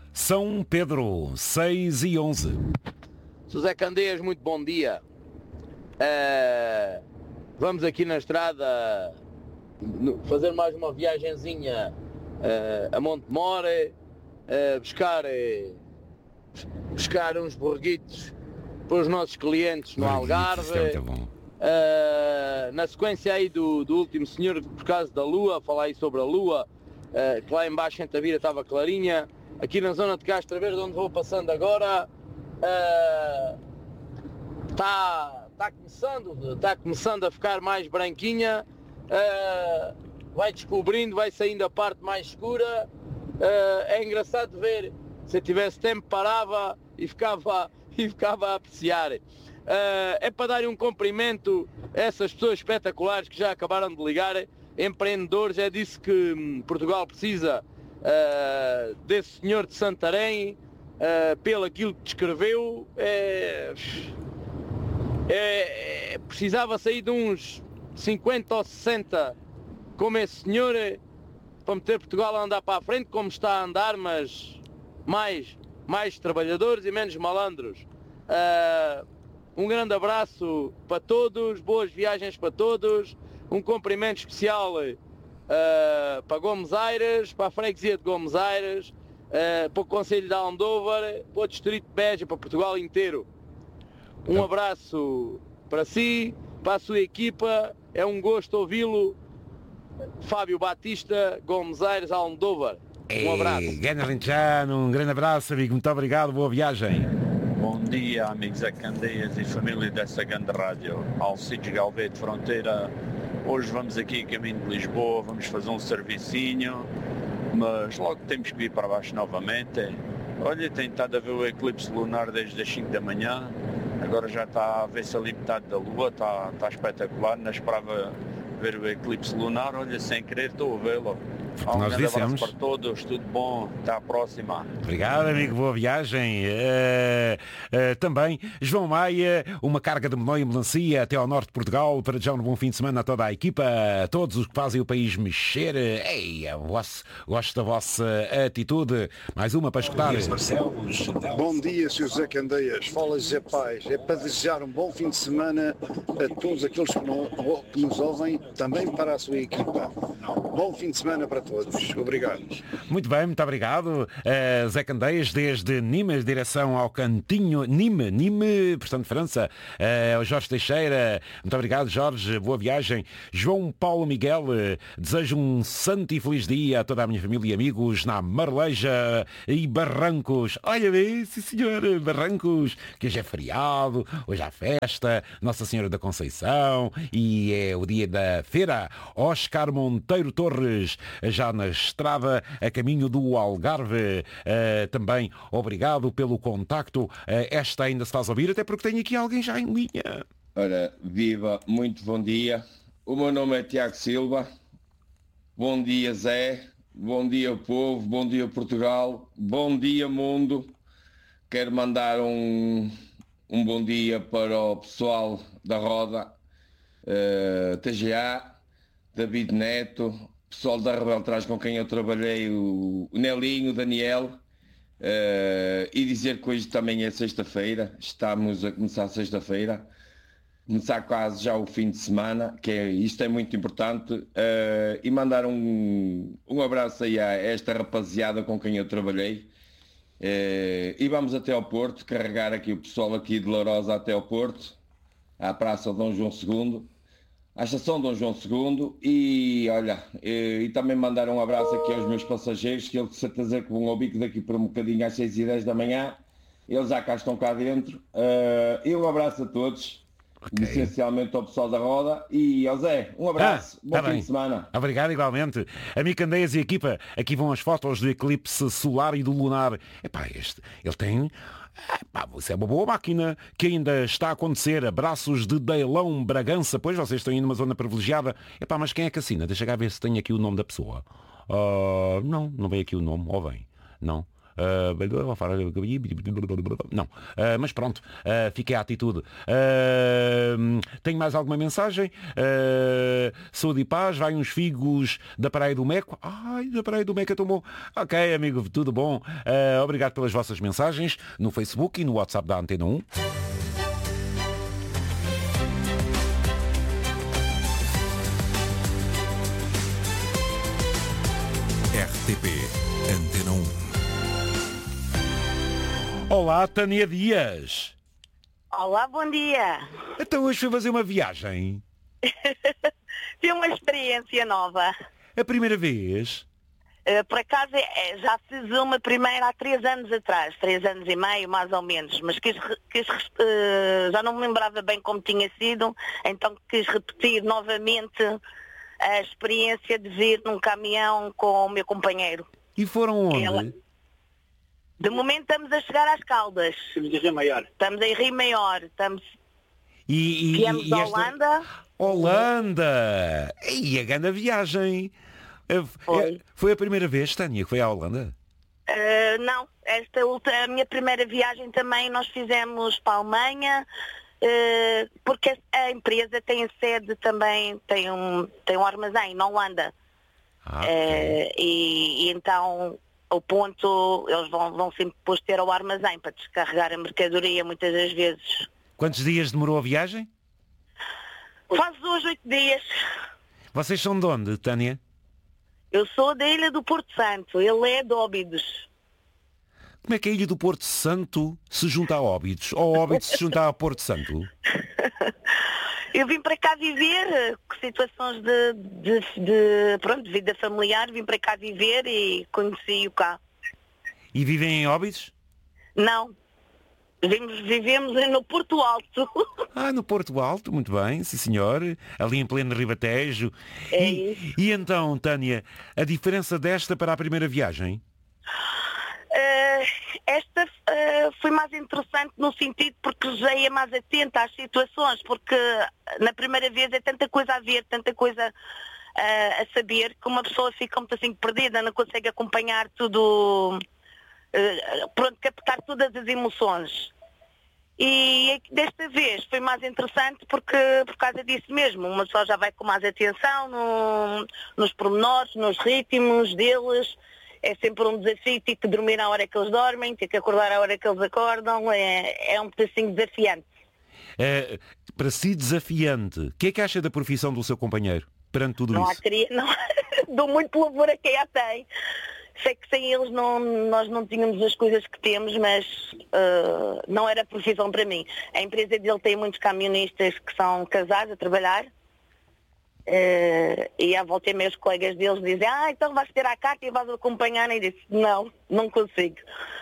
São Pedro, 6:11. José Candeias, muito bom dia. Vamos aqui na estrada fazer mais uma viagenzinha a Montemor, buscar uns borreguitos para os nossos clientes no Algarve. É muito bom. Na sequência aí do último senhor, por causa da Lua, falar aí sobre a Lua, que lá embaixo em Tavira estava clarinha. Aqui na zona de Castro Verde, onde vou passando agora, está começando a ficar mais branquinha, vai descobrindo, vai saindo a parte mais escura. É engraçado ver, se eu tivesse tempo parava e ficava a apreciar. É para dar um cumprimento a essas pessoas espetaculares que já acabaram de ligar, empreendedores. É disso que Portugal precisa, desse senhor de Santarém, pelo aquilo que descreveu. Precisava sair de uns 50 ou 60 como esse senhor, para meter Portugal a andar para a frente como está a andar, mas mais trabalhadores e menos malandros. Um grande abraço para todos, boas viagens para todos, um cumprimento especial para Gomes Aires, para a freguesia de Gomes Aires, para o Conselho de Almodóvar, para o Distrito de Beja, para Portugal inteiro. Um abraço para si, para a sua equipa, é um gosto ouvi-lo. Fábio Batista, Gomes Aires, Almodóvar. Um abraço. Gana Lentejano, um grande abraço, amigo, muito obrigado, boa viagem. Bom dia, amigos Zé Candeias e família dessa grande rádio. Alcides Galvete Fronteira. Hoje vamos aqui a caminho de Lisboa, vamos fazer um servicinho, mas logo temos que ir para baixo novamente. Olha, tem estado a ver o eclipse lunar desde as 5 da manhã, agora já está a ver-se ali metade da lua, está espetacular, não esperava ver o eclipse lunar, olha, sem querer estou a vê-lo. Um grande abraço para todos, tudo bom, até à próxima. Obrigado, amigo, boa viagem. Também João Maia, uma carga de melão e melancia até ao norte de Portugal, para já um bom fim de semana a toda a equipa, a todos os que fazem o país mexer. Gosto da vossa atitude. Mais uma para escutar. Bom dia, Sr. José Candeias, fala José Paz. É para desejar um bom fim de semana a todos aqueles que nos ouvem, também para a sua equipa. Bom fim de semana para todos. Obrigado. Muito bem, muito obrigado. Zé Candeias, desde Nimes, direção ao Cantinho. Nime, portanto, França. O Jorge Teixeira. Muito obrigado, Jorge. Boa viagem. João Paulo Miguel. Desejo um santo e feliz dia a toda a minha família e amigos na Marleja e Barrancos. Olha bem, sim senhor, Barrancos, que hoje é feriado, hoje há festa, Nossa Senhora da Conceição, e é o dia da feira. Oscar Monteiro Torres, já na estrada a caminho do Algarve. Também obrigado pelo contacto. Esta ainda se faz ouvir, até porque tenho aqui alguém já em linha. Ora, viva, muito bom dia. O meu nome é Tiago Silva. Bom dia, Zé. Bom dia, povo. Bom dia, Portugal. Bom dia, mundo. Quero mandar um bom dia para o pessoal da Roda, TGA, David Neto, pessoal da Rebel Trás com quem eu trabalhei, o Nelinho, o Daniel, e dizer que hoje também é sexta-feira, estamos a começar sexta-feira, começar quase já o fim de semana, isto é muito importante, e mandar um abraço aí a esta rapaziada com quem eu trabalhei, e vamos até ao Porto, carregar aqui o pessoal aqui de Lourosa até ao Porto, à Praça Dom João II, à estação Dom João II, e olha, e também mandar um abraço aqui aos meus passageiros, que eles de certeza que vão ao bico daqui por um bocadinho às 6h10 da manhã, eles já cá estão cá dentro, e um abraço a todos, essencialmente ao pessoal da Roda, e ao Zé, um abraço, bom fim de semana. Obrigado igualmente. Amigo Candeias e equipa, aqui vão as fotos do eclipse solar e do lunar. Ele tem... Isso é uma boa máquina que ainda está a acontecer. Abraços de Deilão, Bragança. Pois vocês estão aí numa zona privilegiada. Mas quem é que assina? Deixa cá ver se tem aqui o nome da pessoa. Não vem aqui o nome. Ou vem? Não. Não, mas pronto, fiquei à atitude. Tenho mais alguma mensagem? Saúde e paz, vai uns figos da Praia do Meco. Ai, da Praia do Meco é tão bom. Ok, amigo, tudo bom. Obrigado pelas vossas mensagens no Facebook e no WhatsApp da Antena 1. RTP Antena 1. Olá, Tânia Dias. Olá, bom dia. Então hoje fui fazer uma viagem. Tive uma experiência nova. A primeira vez. Por acaso, já fiz uma primeira há 3 anos atrás, 3 anos e meio, mais ou menos, mas já não me lembrava bem como tinha sido, então quis repetir novamente a experiência de vir num caminhão com o meu companheiro. E foram onde? De momento estamos a chegar às Caldas. Estamos em Rio Maior. Viemos da Holanda. Holanda! E a grande viagem! Foi a primeira vez, Tânia, que foi à Holanda? Não, a minha primeira viagem também nós fizemos para a Alemanha, porque a empresa tem sede também, tem um armazém na Holanda. Okay. E então o ponto, eles vão sempre depois ter ao armazém para descarregar a mercadoria muitas das vezes. Quantos dias demorou a viagem? Faz hoje 8 dias. Vocês são de onde, Tânia? Eu sou da Ilha do Porto Santo, ele é de Óbidos. Como é que a Ilha do Porto Santo se junta a Óbidos? Ou Óbidos se junta a Porto Santo? Eu vim para cá viver, com situações de vida familiar, vim para cá viver e conheci-o cá. E vivem em Óbidos? Não, vivemos no Porto Alto. No Porto Alto, muito bem, sim senhor, ali em pleno Ribatejo. E então, Tânia, a diferença desta para a primeira viagem? Esta foi mais interessante no sentido porque já ia mais atenta às situações, porque na primeira vez é tanta coisa a ver, tanta coisa a saber, que uma pessoa fica muito assim perdida, não consegue acompanhar tudo, captar todas as emoções. E desta vez foi mais interessante porque por causa disso mesmo, uma pessoa já vai com mais atenção nos pormenores, nos ritmos deles. É sempre um desafio, ter que dormir à hora que eles dormem, ter que acordar à hora que eles acordam, é um pedacinho desafiante. Para si desafiante, o que é que acha da profissão do seu companheiro perante tudo isso? Dou muito louvor a quem a tem. Sei que sem eles nós não tínhamos as coisas que temos, mas não era profissão para mim. A empresa dele tem muitos camionistas que são casados a trabalhar. E à volta meus colegas deles dizem, então vais ter a carta e vais acompanhar, e disse, não consigo.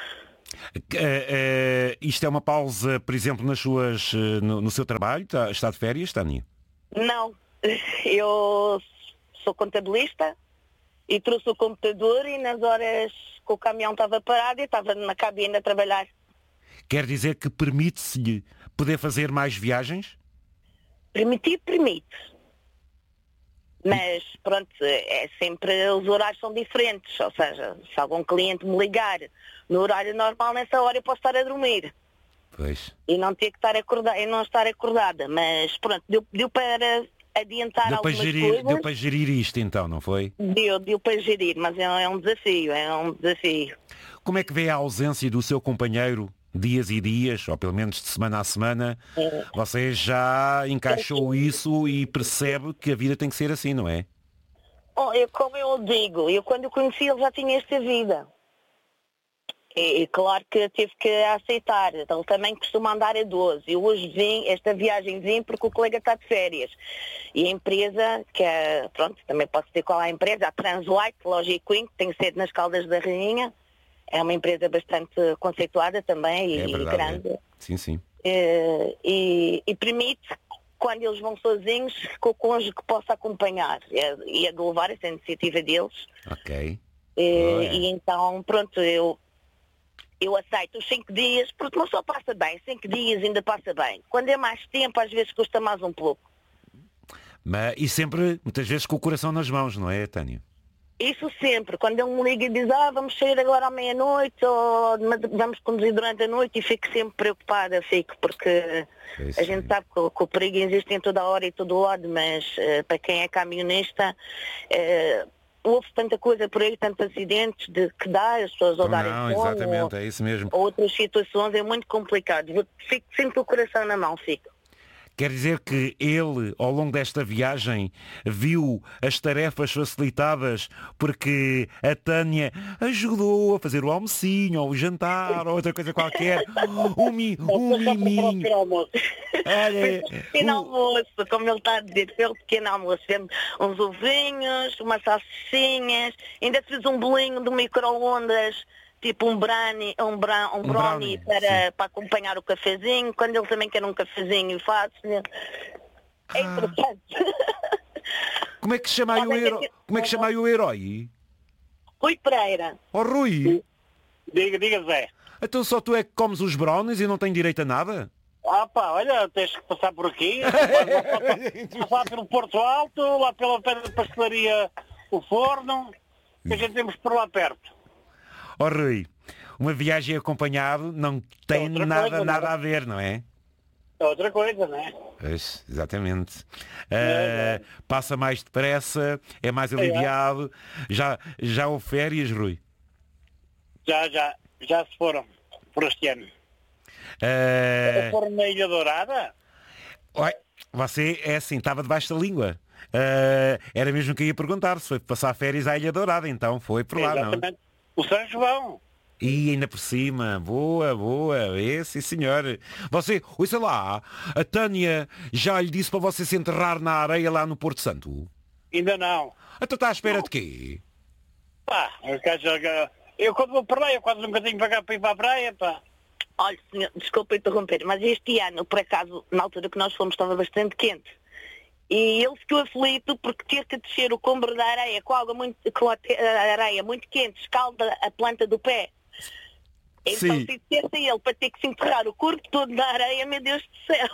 Isto é uma pausa, por exemplo, no seu trabalho? Está de férias, Tânia? Não, eu sou contabilista e trouxe o computador e nas horas que o caminhão estava parado eu estava na cabine a trabalhar. Quer dizer que permite-se-lhe poder fazer mais viagens? Permite. Mas, pronto, sempre os horários são diferentes. Ou seja, se algum cliente me ligar no horário normal, nessa hora eu posso estar a dormir. Pois. E não ter que estar acordada, e não estar acordada. Mas, pronto, deu para adiantar algumas coisas. Deu para gerir isto, então, não foi? Deu para gerir, mas é um desafio. Como é que vê a ausência do seu companheiro dias e dias, ou pelo menos de semana a semana? Você já encaixou isso e percebe que a vida tem que ser assim, não é? Como eu digo, quando eu conheci ele já tinha esta vida. E claro que teve que aceitar. Ele também costuma andar a 12. Eu hoje esta viagem vim porque o colega está de férias. E a empresa, também posso dizer qual é a empresa, a Translite, Logic Queen, que tem sede nas Caldas da Rainha. É uma empresa bastante conceituada também e grande. É. Sim. E permite, quando eles vão sozinhos, que o cônjuge que possa acompanhar. E é de levar essa iniciativa deles. Ok. E então, pronto, eu aceito os 5 dias, porque não só passa bem, 5 dias ainda passa bem. Quando é mais tempo, às vezes custa mais um pouco. E sempre, muitas vezes, com o coração nas mãos, não é, Tânia? Isso sempre, quando ele me liga e diz, vamos sair agora à meia-noite ou vamos conduzir durante a noite, e fico sempre preocupada, porque a gente sabe que o perigo existe em toda a hora e todo lado, mas para quem é camionista, houve tanta coisa por aí, tantos acidentes que dá, as pessoas ou darem fome, exatamente, é isso mesmo. Ou outras situações, é muito complicado. Fico sempre o coração na mão, fico. Quer dizer que ele, ao longo desta viagem, viu as tarefas facilitadas porque a Tânia ajudou a fazer o almocinho, ou o jantar, ou outra coisa qualquer. Um miminho. Pequeno almoço, como ele está a dizer, foi o pequeno almoço. Fizemos uns ovinhos, umas salsichinhas, ainda fiz um bolinho de micro-ondas, tipo um brownie para acompanhar o cafezinho, quando ele também quer um cafezinho, faço. É importante. Como é que chama aí o herói? Como é que chama aí o herói? Rui Pereira. Oh, Rui. Diga, Zé. Então só tu é que comes os brownies e não tens direito a nada? Olha, tens que passar por aqui. Passar pelo Porto Alto, lá pela pedra de pastelaria, o Forno, que a gente temos por lá perto. Oh, Rui, uma viagem acompanhado não tem nada a ver, não é? É outra coisa, não é? Pois, exatamente. Passa mais depressa, é mais aliviado. Já houve férias, Rui? Já se foram por este ano. Foram na Ilha Dourada? Oi, você é assim, estava debaixo da língua. Era mesmo que eu ia perguntar se foi passar férias à Ilha Dourada, então foi por lá, exatamente. Não? O São João. E ainda por cima, boa, sim senhor. Você, ouça lá, a Tânia já lhe disse para você se enterrar na areia lá no Porto Santo? Ainda não. Então está à espera de quê? Eu quando vou para lá, eu quase nunca tenho pagar para ir para a praia, pá. Olha, senhor, desculpa interromper, mas este ano, por acaso, na altura que nós fomos, estava bastante quente. E ele ficou aflito porque ter que descer o combro da areia com a areia muito quente, escalda a planta do pé. Então Sim. se dissesse a ele para ter que se enterrar o corpo todo na areia, meu Deus do céu.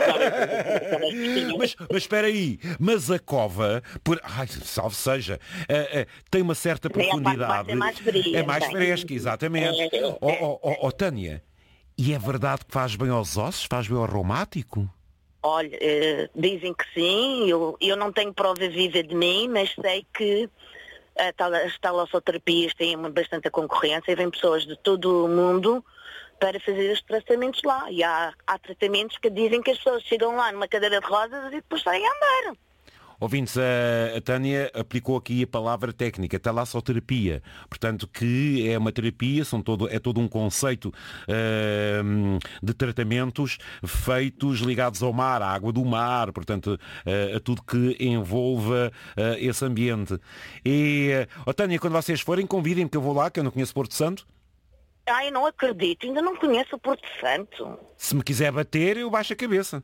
Mas espera aí, mas a cova, salve seja, tem uma certa profundidade. É mais fria. É mais fresca, exatamente. Tânia, e é verdade que faz bem aos ossos? Faz bem ao reumático? Olha, dizem que sim, eu não tenho prova viva de mim, mas sei que as talossoterapias têm bastante concorrência e vêm pessoas de todo o mundo para fazer os tratamentos lá. E há tratamentos que dizem que as pessoas chegam lá numa cadeira de rodas e depois saem a andar. Ouvintes, a Tânia aplicou aqui a palavra técnica, talassoterapia, portanto que é uma terapia, é todo um conceito de tratamentos feitos ligados ao mar, à água do mar, portanto a tudo que envolva esse ambiente. E, Tânia, quando vocês forem, convidem-me que eu vou lá, que eu não conheço Porto Santo. Ai, não acredito, ainda não conheço o Porto Santo. Se me quiser bater, eu baixo a cabeça.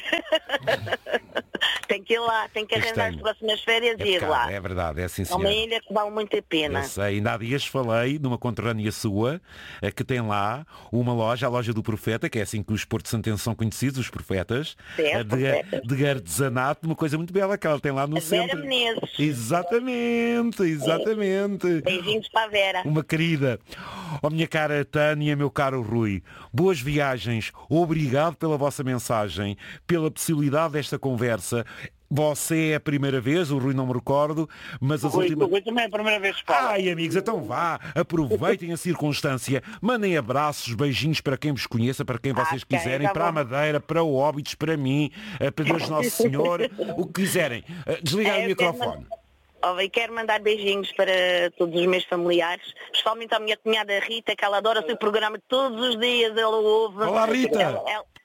Tem que ir lá, tem que arrendar as próximas férias e ir lá. É verdade, é assim, senhor. É uma ilha que vale muito a pena. Eu sei, ainda há dias falei numa conterrânea sua que tem lá uma loja, a loja do Profeta, que é assim que os porto-santenses são conhecidos, os profetas, de artesanato, uma coisa muito bela que ela tem lá no centro. Vera Menezes. Exatamente. Beijinhos para a Vera. Uma querida. Minha cara Tânia, meu caro Rui, boas viagens, obrigado pela vossa mensagem, pela possibilidade desta conversa. Você é a primeira vez, o Rui não me recordo, mas as últimas... O Rui também é a primeira vez que fala. Ai, amigos, então vá, aproveitem a circunstância, mandem abraços, beijinhos para quem vos conheça, para quem vocês quiserem, para a Madeira, para o Óbidos, para mim, para Deus Nosso Senhor, o que quiserem. Desligar o microfone. E quero mandar beijinhos para todos os meus familiares, especialmente à minha cunhada Rita, que ela adora o seu programa todos os dias, ela ouve. Olá, Rita!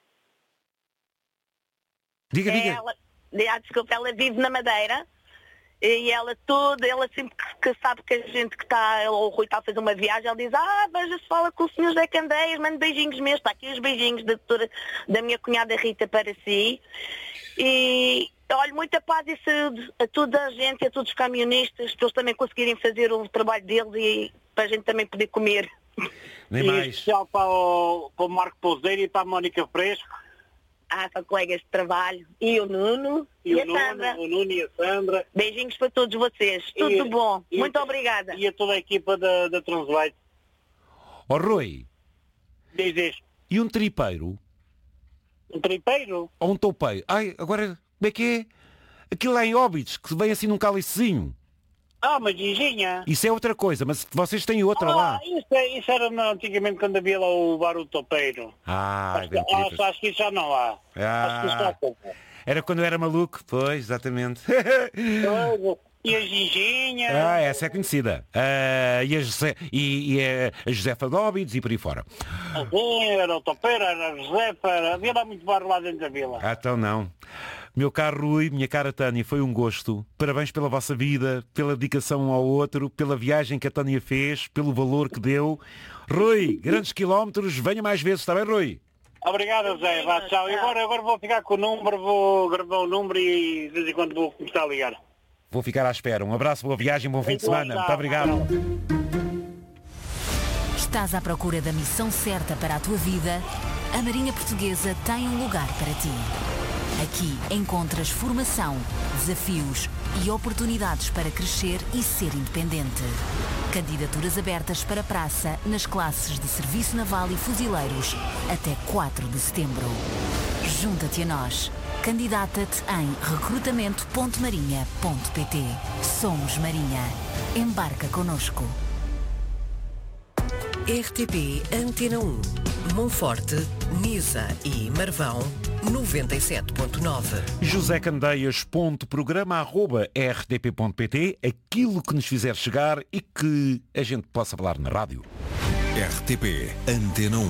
Diga. Desculpa, ela vive na Madeira e ela sempre que sabe que a gente que está, o Rui está a fazer uma viagem, ela diz, veja se fala com o Sr. Zé Candeias, manda beijinhos meus, está aqui os beijinhos da minha cunhada Rita para si. E olha, muita paz e saúde a toda a gente, a todos os camionistas, para eles também conseguirem fazer o trabalho deles e para a gente também poder comer. Nem e mais. especial para o Marco Pouseiro e para a Mónica Fresco, São colegas de trabalho. E o Nuno e a Sandra. O Nuno e a Sandra. Beijinhos para todos vocês. Tudo bom. Muito obrigada. E a toda a equipa da Translight. Ó Rui, Diz. e um tripeiro? Um tripeiro? Ou um toupeiro? Ai, agora, como é que é? Aquilo lá em Óbidos, que vem assim num cálicezinho. Uma ginginha. Isso é outra coisa, mas vocês têm outra lá. Isso era antigamente quando havia lá o bar do topeiro. Acho que isso já não há. Acho que isso já acabou. Era quando eu era maluco, pois, exatamente. E a ginginha. Essa é conhecida. E a Josefa de Óbidos e por aí fora. Era o topeiro, era a Josefa, havia lá muito bar lá dentro da vila. Então não. Meu caro Rui, minha cara Tânia, foi um gosto. Parabéns pela vossa vida, pela dedicação um ao outro, pela viagem que a Tânia fez, pelo valor que deu. Rui, grandes quilómetros, venha mais vezes, está bem, Rui? Obrigado, Zé. Vá, tchau. Agora vou ficar com o número, vou gravar o número e de vez em quando vou começar a ligar. Vou ficar à espera. Um abraço, boa viagem, bom fim de semana. Muito obrigado. Estás à procura da missão certa para a tua vida? A Marinha Portuguesa tem um lugar para ti. Aqui encontras formação, desafios e oportunidades para crescer e ser independente. Candidaturas abertas para praça nas classes de Serviço Naval e Fuzileiros até 4 de setembro. Junta-te a nós. Candidata-te em recrutamento.marinha.pt. Somos Marinha. Embarca connosco. RTP Antena 1. Monforte, Nisa e Marvão 97.9. José Candeias, programa@rtp.pt, aquilo que nos fizer chegar e que a gente possa falar na rádio. RTP Antena 1.